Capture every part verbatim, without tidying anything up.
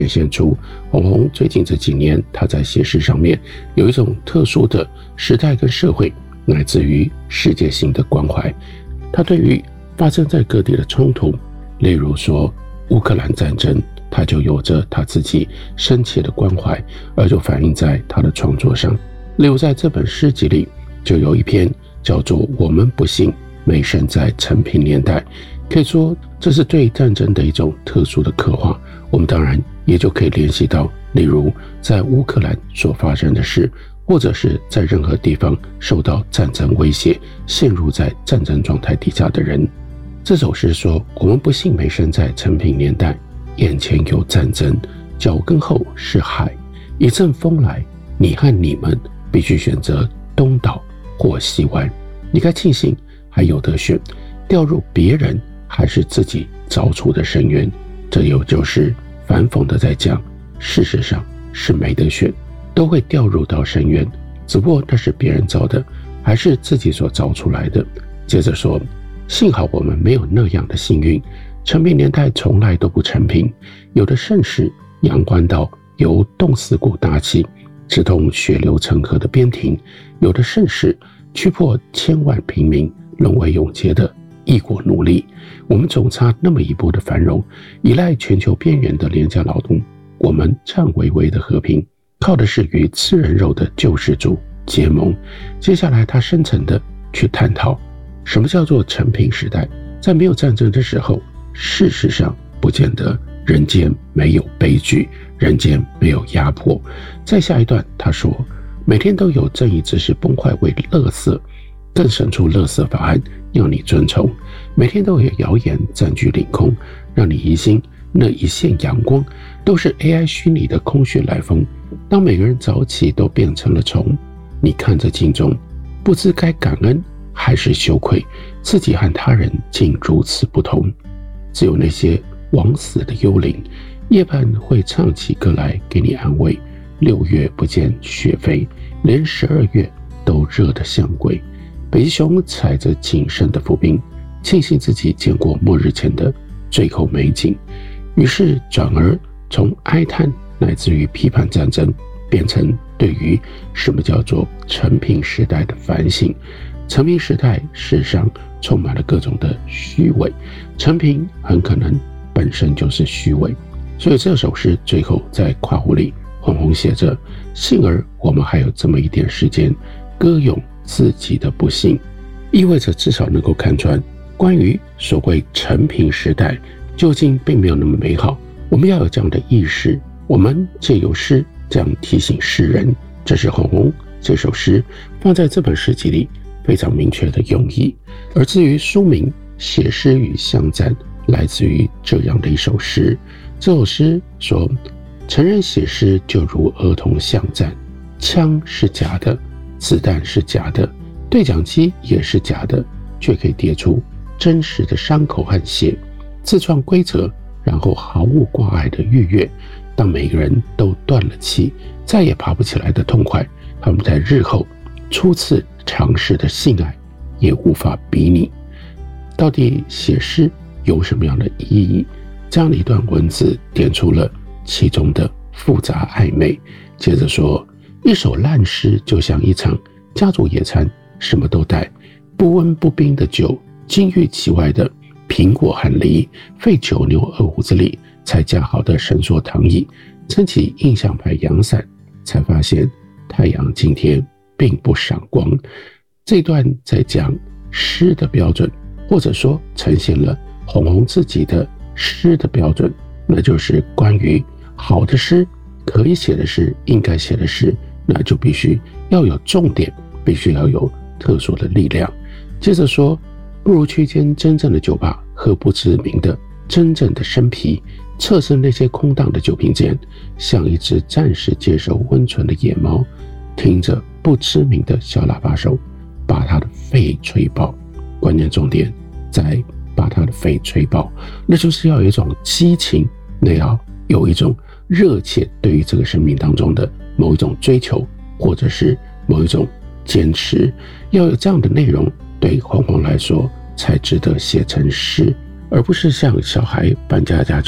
显现出红红最近这几年他在写诗上面有一种特殊的时代跟社会乃至于世界性的关怀。他对于发生在各地的冲突，例如说乌克兰战争，他就有着他自己深切的关怀，而就反映在他的创作上。例如在这本诗集里就有一篇叫做《我们不幸没生在陈平年代》，可以说这是对战争的一种特殊的刻画。我们当然也就可以联系到例如在乌克兰所发生的事，或者是在任何地方受到战争威胁陷入在战争状态底下的人。这首诗说，我们不幸没生在陈平年代，眼前有战争，脚跟后是海，一阵风来，你和你们必须选择东倒或西歪。你该庆幸还有得选，掉入别人还是自己凿出的深渊。这又就是反讽的在讲，事实上是没得选，都会掉入到深渊，只不过那是别人凿的还是自己所凿出来的。接着说，幸好我们没有那样的幸运，陈平年代从来都不陈平，有的盛世阳关道由冻死骨大气直通血流成河的边庭，有的盛世驱迫千万平民沦为永劫的异国奴隶。我们总差那么一步的繁荣，依赖全球边缘的廉价劳动。我们颤巍巍的和平，靠的是与吃人肉的救世主结盟。接下来他深层的去探讨什么叫做陈平时代。在没有战争的时候，事实上不见得人间没有悲剧，人间没有压迫。在下一段他说，每天都有正义之士崩坏为垃圾，更生出垃圾法案要你遵从。每天都有谣言占据领空，让你疑心那一线阳光都是 A I 虚拟的空穴来风。当每个人早起都变成了虫，你看着镜中不知该感恩还是羞愧，自己和他人竟如此不同。只有那些枉死的幽灵，夜半会唱起歌来给你安慰。六月不见雪飞，连十二月都热得像鬼。北极熊踩着仅剩的伏兵，庆幸自己见过末日前的最后美景，于是转而从哀叹乃至于批判战争，变成对于什么叫做陈平时代的反省。陈平时代事实上充满了各种的虚伪，陈平很可能本身就是虚伪。所以这首诗最后在括弧里红红写着，幸而我们还有这么一点时间歌咏自己的不幸，意味着至少能够看穿关于所谓陈平时代究竟并没有那么美好。我们要有这样的意识，我们借由诗这样提醒世人，这是红红这首诗放在这本诗集里非常明确的用意。而至于书名写诗与巷战，来自于这样的一首诗。这首诗说，成人写诗就如儿童巷战，枪是假的，子弹是假的，对讲机也是假的，却可以叠出真实的伤口和血，自创规则，然后毫无挂碍的逾越。当每个人都断了气，再也爬不起来的痛快，他们在日后初次尝试的性爱也无法比拟。到底写诗有什么样的意义？这样的一段文字点出了其中的复杂暧昧。接着说，一首烂诗就像一场家族野餐，什么都带，不温不冰的酒，金玉其外的苹果和梨，费九牛二虎之力才架好的绳索躺椅，撑起印象派阳伞，才发现太阳今天并不闪光。这段在讲诗的标准，或者说呈现了红红自己的诗的标准，那就是关于好的诗，可以写的诗，应该写的诗，那就必须要有重点，必须要有特殊的力量。接着说，不如去间真正的酒吧，喝不知名的真正的生啤，侧身那些空荡的酒瓶间，像一只暂时接受温存的野猫，听着不知名的小喇叭手把他的肺吹爆。关键重点在把他的肺吹爆，那就是要有一种激情，那要有一种热切对于这个生命当中的某一种追求，或者是某一种坚持，要有这样的内容，对红红来说才值得写成诗，而不是像小孩扮家家酒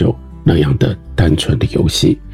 那样的单纯的游戏。